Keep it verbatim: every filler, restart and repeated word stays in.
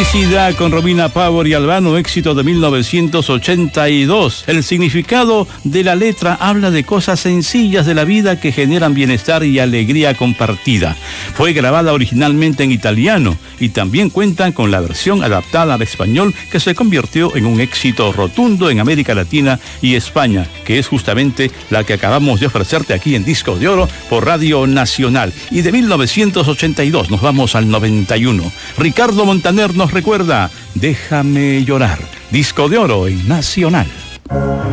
Felicidad con Romina Power y Albano, éxito de mil novecientos ochenta y dos. El significado de la letra habla de cosas sencillas de la vida que generan bienestar y alegría compartida. Fue grabada originalmente en italiano y también cuentan con la versión adaptada al español que se convirtió en un éxito rotundo en América Latina y España, que es justamente la que acabamos de ofrecerte aquí en Discos de Oro por Radio Nacional. Y de mil novecientos ochenta y dos nos vamos al noventa y uno. Ricardo Montaner nos recuerda Déjame llorar, Disco de Oro en Nacional.